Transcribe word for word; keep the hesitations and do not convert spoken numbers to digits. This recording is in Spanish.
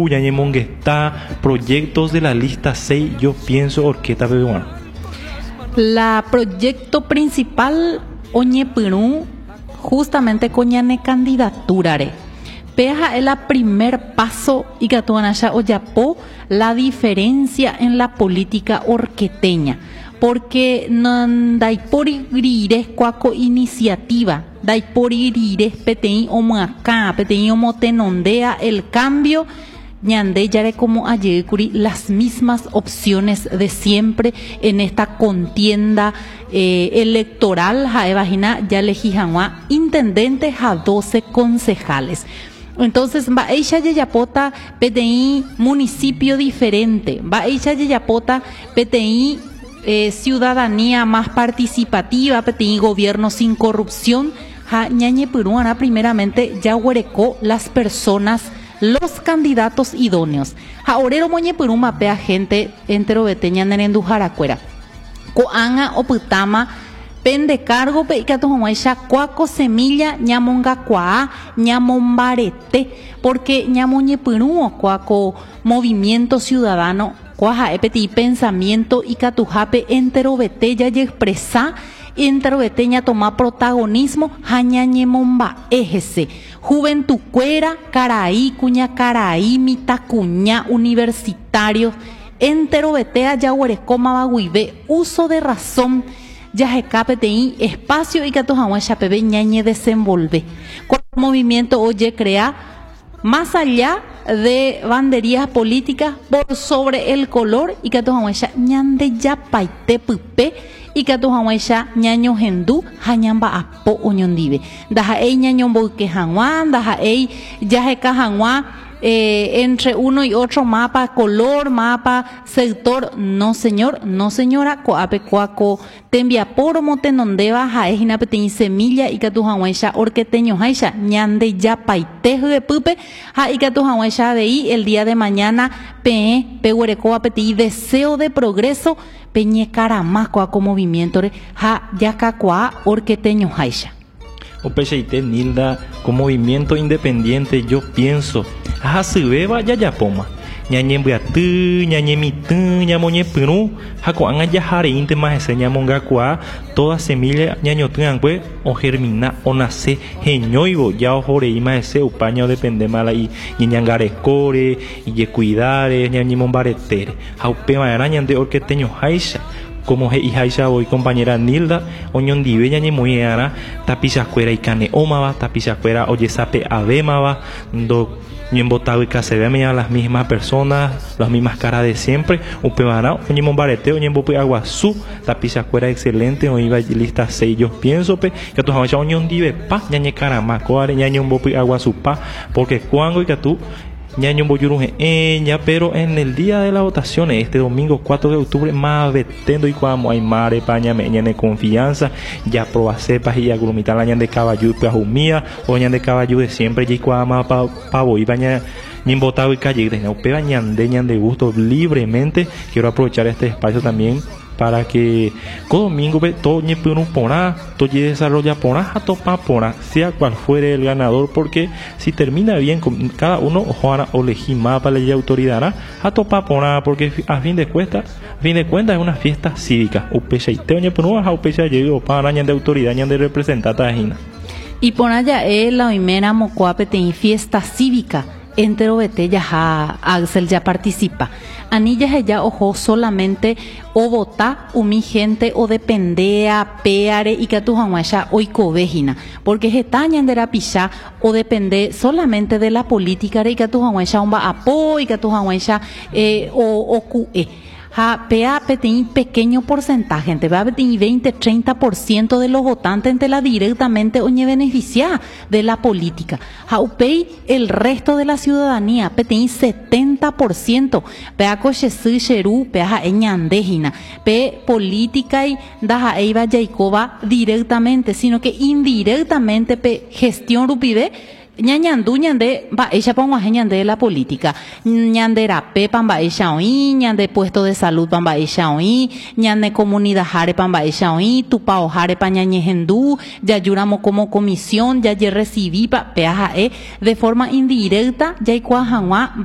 Perú, Ñañemonguestá, proyectos de la lista seis, yo pienso Orquesta Peruana. La proyecto principal Oñe Perú, justamente con ñane candidatura. Peja es la primer paso y que tuanaya oyapó la diferencia en la política orqueteña. Porque no dai por irires cuaco iniciativa, dai por irires peteí o acá, peteí o tenondea el cambio, ñande yare como ayer las mismas opciones de siempre en esta contienda eh, electoral, ja evagina ya legijanua intendentes a doce concejales. Entonces, va ella Yayapota, P T I, municipio diferente, va ella Yayapota, P T I, eh, ciudadanía más participativa, P T I, gobierno sin corrupción, ja ñañe peruana primeramente ya huerecó las personas, los candidatos idóneos. Ja orero moñe perú mapea gente entero beteña nerendu jaracuera. Coanga o putama pende cargo pe ikato huaisha cuaco semilla ñamonga cuá ñamombarete porque ñamoñe perú cuaco movimiento ciudadano cuaja epeti pensamiento ikatujape entero beteya y expresa entero beteña toma protagonismo jañañe momba ejese juventud cuera caraí cuña caraí mitacuña universitario entero betea ya huerecoma baguibe uso de razón ya P espacio y que toja chapebe ñañe desenvolve. Con el movimiento oye crea más allá de banderías políticas por sobre el color y que toja ñande ya paite pupe y que toja ñaño hendú jañamba apo oñondive. Daja ei ñaño boque janguán, daja ei ya janguá. Eh, entre uno y otro mapa, color, mapa, sector, no señor, no señora, coape cuaco, tembia poro motenondeva, jaejina peteñi semilla, y catu jahuaisha orqueteño jaisha, ñande ya paitejo de pupe, ja y catu jahuaisha veí el día de mañana, pe, pehuerecoa peteñi deseo de progreso, peñe caramaco como movimiento, ja ya cacua orqueteño jaisha. O Pecheite Nilda, con movimiento independiente, yo pienso, a se beba ya ya poma, ñañe mbuatú, ñañe mitú, ñamoñe perú, jacoanga ya jare inte más ese ñamonga cuá, toda semilla ñañotuan pues, o germina, o nace, geñoigo, ya o jorei más ese upaña o depende mala y ñangare core, y ye cuidare, ñañe mombaretere, jaupe mañana ñande orqueteño jaisha. Como he hija hoy compañera Nilda, oñon diveña ni muy ara, tapizacuera y cane omaba, tapizacuera oye sape abemaba, do bien botado y casebemia las mismas personas, las mismas caras de siempre, un pemarao, oñe mombarete, oñe bope aguazú, tapizacuera excelente, o iba lista seis, yo pienso pe, que tu jamás oñon dive pa, ñañe caramaco, are ñañe un bope aguazú pa, porque cuando y que tú ñaño boyuruje eña, pero en el día de las votaciones, este domingo cuatro de octubre, más vetendo y cuamo hay mare paña meña de confianza, ya proba cepas y agrumita la ñan de caballo y pajumía, o ñan de caballo de siempre, y cuama pa pavo y baña ni botado y calle, de pega ñan de ñan de gusto libremente. Quiero aprovechar este espacio también para que cada domingo todo ñe puno porá, todo desarrolla porá, a topa porá, sea cual fuere el ganador, porque si termina bien con cada uno, ojalá o legima para la autoridad, a topa porá, porque a fin de cuentas, a fin de cuentas es una fiesta cívica. Upecha y te ñe puno a upecha llegó para ñan de autoridad, ñan de representante ajina. Y por allá es la primera mocoape en fiesta cívica. Entero vete ya a Axel ya participa. Anilla ya ojo solamente o vota o mi gente o dependea peare y que tu jamuasha o icovejina. Porque getaña de pisha o depende solamente de la política y que tu jamuasha un va apo y que tu jamuasha eh, o o cue. Ja, P A P tiene pequeño porcentaje, entre veinte, treinta por ciento de los votantes entre la directamente oñe beneficia de la política. Ja, U P E I, el resto de la ciudadanía, P tiene setenta por ciento. P A cochesu cheru, P A eñandejina, P política y daja eiva yaikova directamente, sino que indirectamente P gestión rupibe. Ñañandú ñande va ella pongo ñande de la política ñandera pe pamba ella oí ñande puesto de salud pamba ella oí ñande comunidad jare pamba ella oí tupao jare pa ñañejendú ya yuramos como comisión ya ye recibí pa peaja e de forma indirecta ya ikuajanwa